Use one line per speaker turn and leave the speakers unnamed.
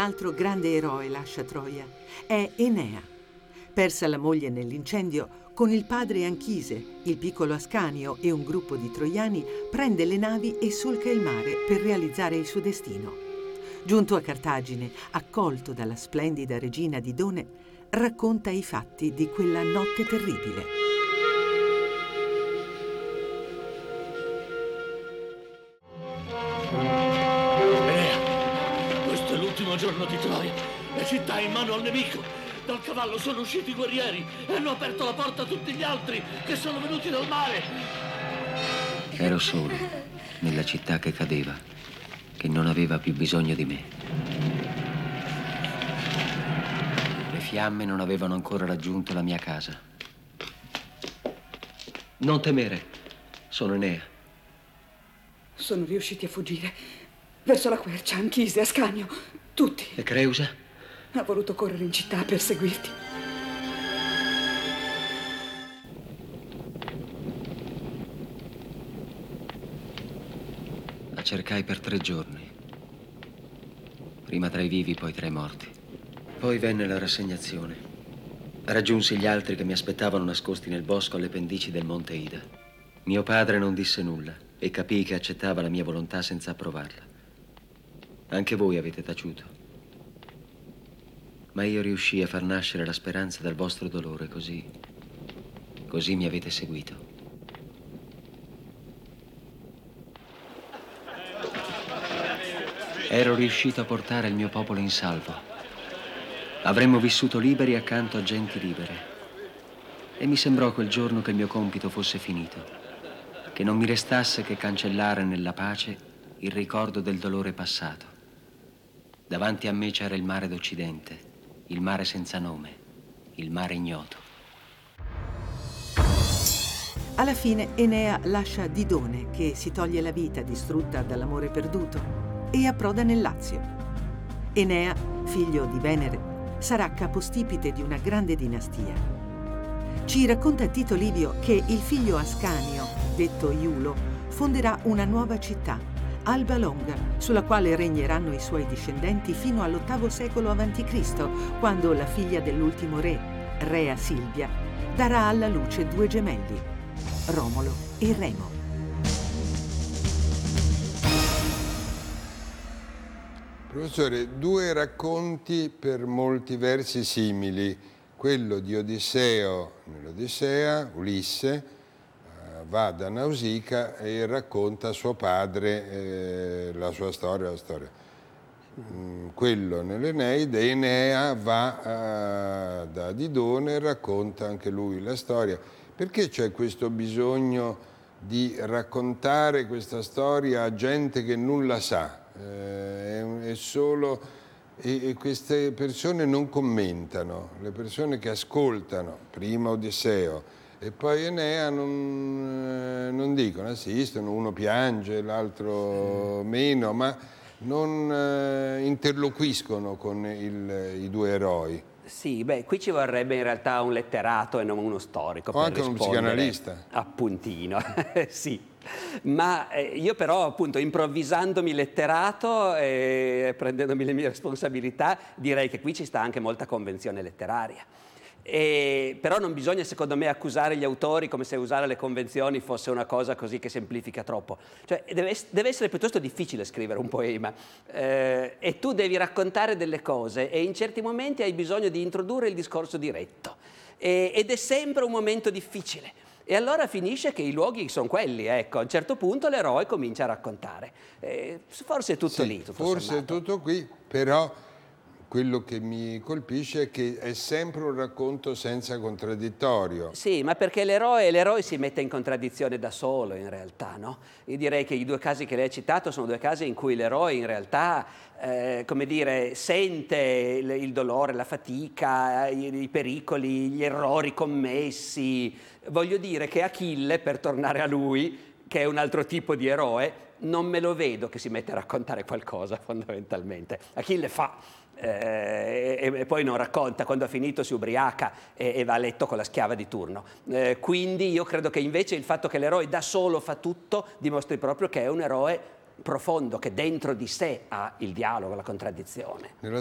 altro grande eroe lascia Troia. È Enea. Persa la moglie nell'incendio, con il padre Anchise, il piccolo Ascanio e un gruppo di troiani prende le navi e solca il mare per realizzare il suo destino. Giunto a Cartagine, accolto dalla splendida regina Didone, racconta i fatti di quella notte terribile.
Enea, questo è l'ultimo giorno di Troia. La città è in mano al nemico. Dal cavallo sono usciti i guerrieri e hanno aperto la porta a tutti gli altri che sono venuti dal mare.
Ero solo, nella città che cadeva, che non aveva più bisogno di me. Le fiamme non avevano ancora raggiunto la mia casa. Non temere, sono Enea.
Sono riusciti a fuggire verso la quercia, Anchise, Ascanio, tutti.
E Creusa?
Ha voluto correre in città per seguirti.
La cercai per 3 giorni. Prima tra i vivi, poi tra i morti. Poi venne la rassegnazione. Raggiunsi gli altri che mi aspettavano nascosti nel bosco alle pendici del monte Ida. Mio padre non disse nulla e capii che accettava la mia volontà senza approvarla. Anche voi avete taciuto. Ma io riuscii a far nascere la speranza dal vostro dolore, così mi avete seguito. Ero riuscito a portare il mio popolo in salvo. Avremmo vissuto liberi accanto a genti libere. E mi sembrò quel giorno che il mio compito fosse finito, che non mi restasse che cancellare nella pace il ricordo del dolore passato. Davanti a me c'era il mare d'Occidente, il mare senza nome, il mare ignoto.
Alla fine Enea lascia Didone, che si toglie la vita distrutta dall'amore perduto, e approda nel Lazio. Enea, figlio di Venere, sarà capostipite di una grande dinastia. Ci racconta Tito Livio che il figlio Ascanio, detto Iulo, fonderà una nuova città, Alba Longa, sulla quale regneranno i suoi discendenti fino all'VIII secolo a.C., quando la figlia dell'ultimo re, Rea Silvia, darà alla luce 2 gemelli, Romolo e Remo.
Professore, 2 racconti per molti versi simili, quello di Odisseo nell'Odissea, Ulisse, va da Nausicaa e racconta a suo padre la sua storia, Quello nell'Eneide, Enea va da Didone e racconta anche lui la storia. Perché c'è questo bisogno di raccontare questa storia a gente che nulla sa? E queste persone non commentano, le persone che ascoltano, prima Odisseo e poi Enea non dicono, assistono, uno piange, l'altro meno, ma non interloquiscono con i 2 eroi.
Sì, beh, qui ci vorrebbe in realtà un letterato e non uno storico.
O anche uno psicanalista.
Appuntino, sì. Ma io però, appunto, improvvisandomi letterato e prendendomi le mie responsabilità, direi che qui ci sta anche molta convenzione letteraria. Però non bisogna, secondo me, accusare gli autori come se usare le convenzioni fosse una cosa così che semplifica troppo. Cioè, deve essere piuttosto difficile scrivere un poema e tu devi raccontare delle cose e in certi momenti hai bisogno di introdurre il discorso diretto ed è sempre un momento difficile. E allora finisce che i luoghi sono quelli, ecco, a un certo punto l'eroe comincia a raccontare. Forse è tutto lì, tutto
forse
sommato.
è tutto qui, però quello che mi colpisce è che è sempre un racconto senza contraddittorio.
Sì, ma perché l'eroe si mette in contraddizione da solo in realtà, no? Io direi che i 2 casi che lei ha citato sono 2 casi in cui l'eroe in realtà, come dire, sente il dolore, la fatica, i pericoli, gli errori commessi. Voglio dire che Achille, per tornare a lui, che è un altro tipo di eroe, non me lo vedo che si mette a raccontare qualcosa fondamentalmente. Achille fa e poi non racconta, quando ha finito si ubriaca e va a letto con la schiava di turno. Quindi io credo che invece il fatto che l'eroe da solo fa tutto dimostri proprio che è un eroe profondo, che dentro di sé ha il dialogo, la contraddizione.